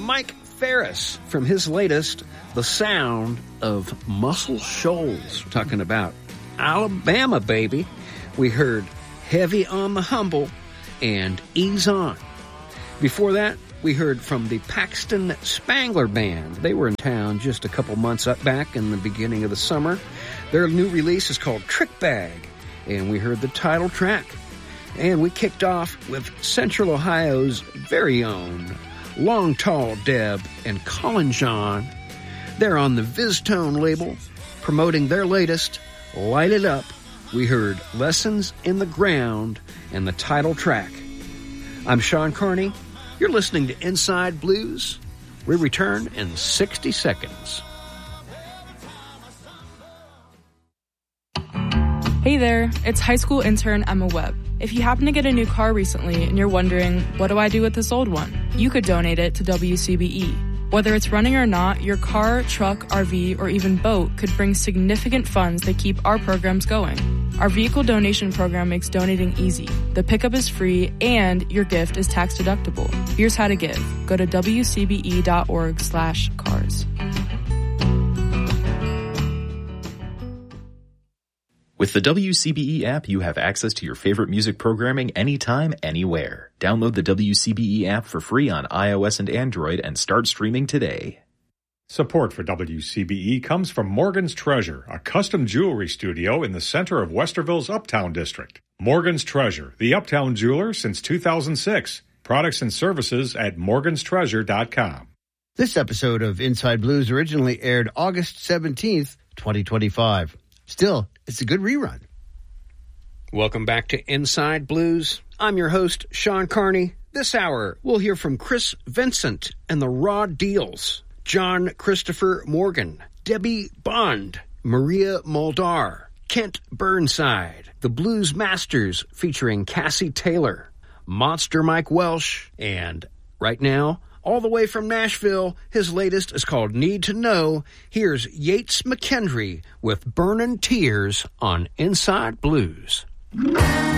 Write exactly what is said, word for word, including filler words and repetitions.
Mike Ferris from his latest, The Sound of Muscle Shoals, talking about Alabama, baby. We heard Heavy on the Humble and Ease On. Before that, we heard from the Paxton Spangler Band. They were in town just a couple months up back in the beginning of the summer. Their new release is called Trick Bag, and we heard the title track. And we kicked off with Central Ohio's very own Long Tall Deb and Colin John. They're on the VizTone label, promoting their latest, Light It Up. We heard Lessons in the Ground and the title track. I'm Sean Carney. You're listening to Inside Blues. We return in sixty seconds. Hey there, it's high school intern Emma Webb. If you happen to get a new car recently and you're wondering, what do I do with this old one? You could donate it to W C B E. Whether it's running or not, your car, truck, R V, or even boat could bring significant funds that keep our programs going. Our vehicle donation program makes donating easy. The pickup is free and your gift is tax deductible. Here's how to give. Go to W C B E dot org slash cars. With the W C B E app, you have access to your favorite music programming anytime, anywhere. Download the W C B E app for free on iOS and Android and start streaming today. Support for W C B E comes from Morgan's Treasure, a custom jewelry studio in the center of Westerville's Uptown District. Morgan's Treasure, the Uptown jeweler since two thousand six. Products and services at morgans treasure dot com. This episode of Inside Blues originally aired August seventeenth, twenty twenty-five. Still, it's a good rerun. Welcome back to Inside Blues. I'm your host, Sean Carney. This hour, we'll hear from Chris Vincent and the Raw Deals, John Christopher Morgan, Debbie Bond, Maria Muldaur, Kent Burnside, the Blues Masters featuring Cassie Taylor, Monster Mike Welsh, and right now, all the way from Nashville, his latest is called Need to Know. Here's Yates McKendry with Burnin' Tears on Inside Blues.